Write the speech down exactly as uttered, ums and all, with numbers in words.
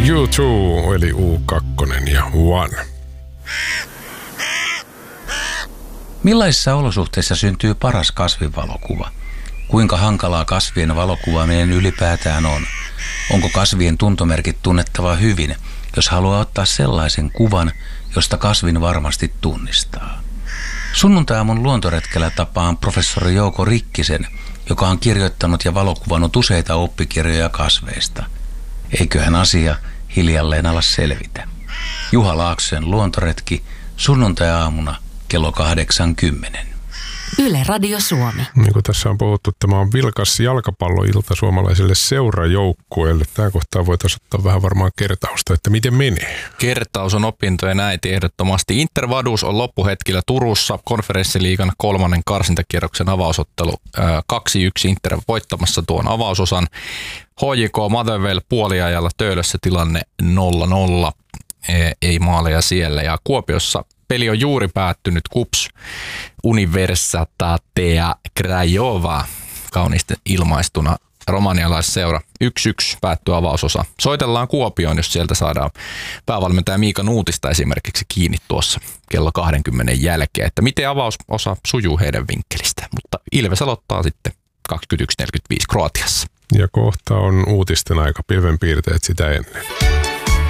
U two eli U kaksi ja One. Millaisissa olosuhteissa syntyy paras kasvinvalokuva? Kuinka hankalaa kasvien valokuvaaminen ylipäätään on? Onko kasvien tuntomerkit tunnettava hyvin, jos haluaa ottaa sellaisen kuvan, josta kasvin varmasti tunnistaa? Sunnuntai-aamun luontoretkellä tapaan professori Jouko Rikkisen, joka on kirjoittanut ja valokuvannut useita oppikirjoja kasveista. Eiköhän asia hiljalleen ala selvitä. Juha Laaksosen luontoretki sunnuntai-aamuna kello kahdeksankymmentä. Yle Radio Suomi. Niin kuin tässä on puhuttu, tämä on vilkas jalkapalloilta suomalaiselle seurajoukkueelle. Tämä kohtaa voitaisiin ottaa vähän varmaan kertausta, että miten menee. Kertaus on opintojen äiti ehdottomasti. Inter Vaduz on loppuhetkillä Turussa konferenssiliigan kolmannen karsintakierroksen avausottelu. kaksi yksi Inter voittamassa tuon avausosan. H J K Motherwell puoliajalla Töölössä tilanne nolla nolla. Ei maaleja siellä. Ja Kuopiossa peli on juuri päättynyt. KuPS Universitatea Craiova, kauniisti ilmaistuna, romanialaisseura. yksi yksi päättyy avausosa. Soitellaan Kuopioon, jos sieltä saadaan päävalmentaja Miika Nuutista esimerkiksi kiinni tuossa kello kaksikymmentä jälkeen, että miten avausosa sujuu heidän vinkkelistä. Mutta Ilves aloittaa sitten kaksikymmentäyksi neljäkymmentäviisi Kroatiassa. Ja kohta on uutisten aika, pilvenpiirteet sitä ennen.